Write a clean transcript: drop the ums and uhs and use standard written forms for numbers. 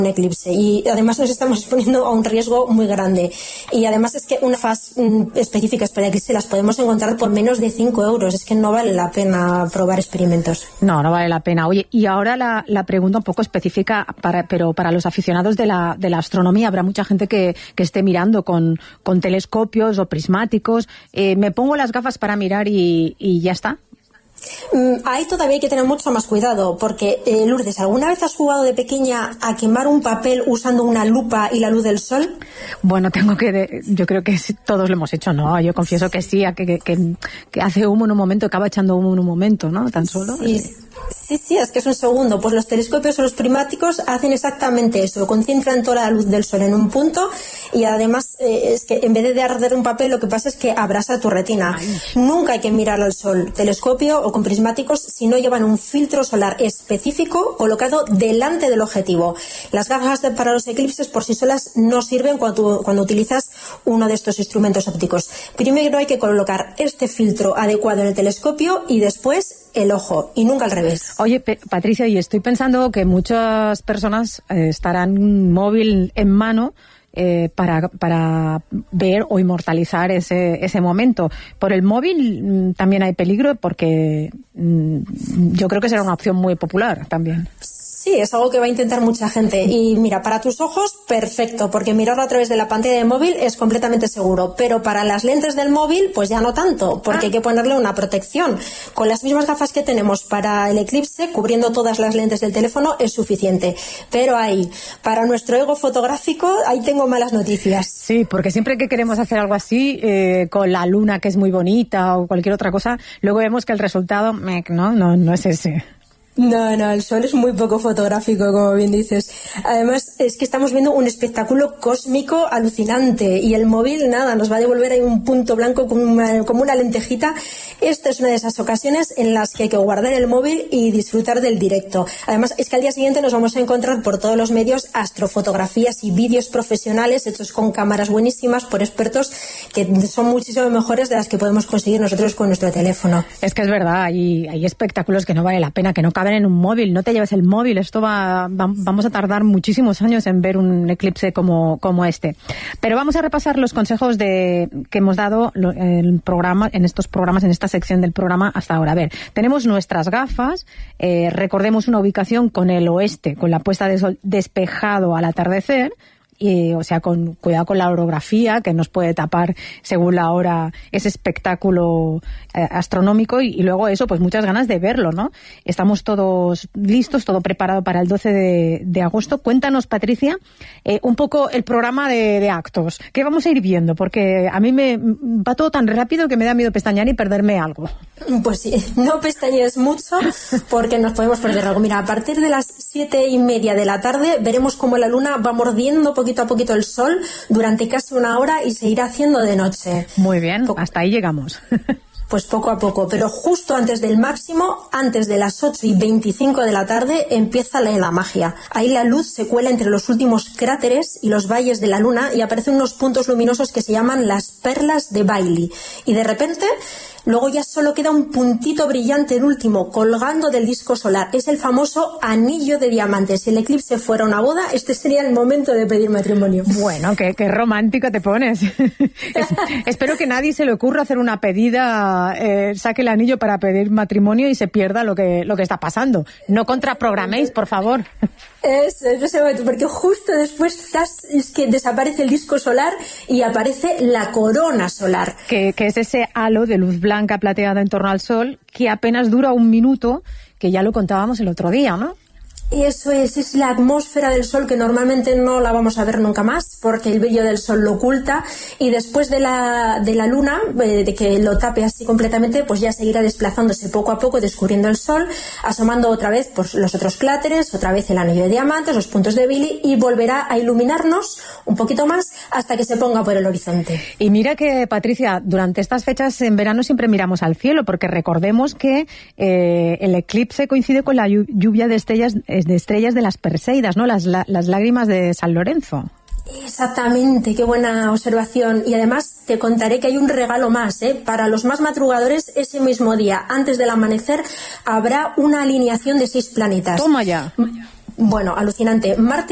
un eclipse, y además nos estamos exponiendo a un riesgo muy grande. Y además es que unas gafas específicas para el eclipse las podemos encontrar por menos de 5 euros. Es que no vale la pena probar experimentos. No vale la pena. Oye, y ahora la pregunta un poco específica, pero para los aficionados de la astronomía. Habrá mucha gente que esté mirando con telescopios o prismáticos. ¿Me pongo las gafas para mirar y ya está? Ahí todavía hay que tener mucho más cuidado, porque Lourdes, ¿alguna vez has jugado de pequeña a quemar un papel usando una lupa y la luz del sol? Bueno, yo creo que todos lo hemos hecho, ¿no? Yo confieso que sí, que hace humo en un momento, acaba echando humo en un momento, ¿no? Tan solo. Sí, es que es un segundo. Pues los telescopios o los prismáticos hacen exactamente eso, concentran toda la luz del sol en un punto, y además es que en vez de arder un papel, lo que pasa es que abrasa tu retina. Nunca hay que mirar al sol, telescopio o con prismáticos, si no llevan un filtro solar específico colocado delante del objetivo. Las gafas para los eclipses por sí solas no sirven cuando utilizas uno de estos instrumentos ópticos. Primero hay que colocar este filtro adecuado en el telescopio y después el ojo, y nunca al revés. Oye, Patricia, y estoy pensando que muchas personas estarán un móvil en mano para ver o inmortalizar ese momento. Por el móvil también hay peligro, porque yo creo que será una opción muy popular también. Sí, es algo que va a intentar mucha gente. Y mira, para tus ojos, perfecto, porque mirarlo a través de la pantalla del móvil es completamente seguro. Pero para las lentes del móvil, pues ya no tanto, porque hay que ponerle una protección. Con las mismas gafas que tenemos para el eclipse, cubriendo todas las lentes del teléfono, es suficiente. Pero para nuestro ego fotográfico, ahí tengo malas noticias. Sí, porque siempre que queremos hacer algo así, con la luna, que es muy bonita, o cualquier otra cosa, luego vemos que el resultado no es ese. No, el sol es muy poco fotográfico, como bien dices. Además, es que estamos viendo un espectáculo cósmico alucinante, y el móvil, nos va a devolver ahí un punto blanco como una lentejita. Esta es una de esas ocasiones en las que hay que guardar el móvil y disfrutar del directo. Además, es que al día siguiente nos vamos a encontrar por todos los medios astrofotografías y vídeos profesionales hechos con cámaras buenísimas por expertos, que son muchísimo mejores de las que podemos conseguir nosotros con nuestro teléfono. Es que es verdad, hay espectáculos que no vale la pena, que no caben en un móvil. No te lleves el móvil, vamos a tardar muchísimos años en ver un eclipse como este. Pero vamos a repasar los consejos que hemos dado en estos programas, en esta sección del programa hasta ahora. A ver, tenemos nuestras gafas, recordemos una ubicación con el oeste, con la puesta de sol despejado al atardecer. O sea, con cuidado con la orografía, que nos puede tapar según la hora ese espectáculo astronómico, y luego eso, pues muchas ganas de verlo, ¿no? Estamos todos listos, todo preparado para el 12 de agosto. Cuéntanos, Patricia, un poco el programa de actos. ¿Qué vamos a ir viendo? Porque a mí me va todo tan rápido que me da miedo pestañear y perderme algo. Pues sí, no pestañees mucho, porque nos podemos perder algo. Mira, a partir de las 7:30 de la tarde veremos cómo la luna va mordiendo poquito a poquito el sol durante casi una hora, y se irá haciendo de noche. Muy bien, hasta ahí llegamos. Pues poco a poco, pero justo antes del máximo, antes de las 8:25 de la tarde, empieza la magia. Ahí la luz se cuela entre los últimos cráteres y los valles de la luna, y aparecen unos puntos luminosos que se llaman las perlas de Bailey. Y de repente, luego ya solo queda un puntito brillante, el último, colgando del disco solar. Es el famoso anillo de diamantes. Si el eclipse fuera una boda, este sería el momento de pedir matrimonio. Bueno, qué romántica te pones. Espero que nadie se le ocurra hacer una pedida, saque el anillo para pedir matrimonio y se pierda lo que está pasando. No contraprograméis, por favor. Eso, porque justo después es que desaparece el disco solar y aparece la corona solar. Que es ese halo de luz blanca plateada en torno al sol, que apenas dura un minuto, que ya lo contábamos el otro día, ¿no? Eso es la atmósfera del sol, que normalmente no la vamos a ver nunca más, porque el brillo del sol lo oculta, y después de la luna, de que lo tape así completamente, pues ya seguirá desplazándose poco a poco, descubriendo el sol, asomando otra vez pues, los otros cráteres, otra vez el anillo de diamantes, los puntos de Bailey, y volverá a iluminarnos un poquito más hasta que se ponga por el horizonte. Y mira que, Patricia, durante estas fechas en verano siempre miramos al cielo, porque recordemos que el eclipse coincide con la lluvia de estrellas de las Perseidas, ¿no? Las lágrimas de San Lorenzo. Exactamente, qué buena observación. Y además te contaré que hay un regalo más, para los más madrugadores. Ese mismo día, antes del amanecer, habrá una alineación de 6 planetas. Toma ya. Bueno, alucinante. Marte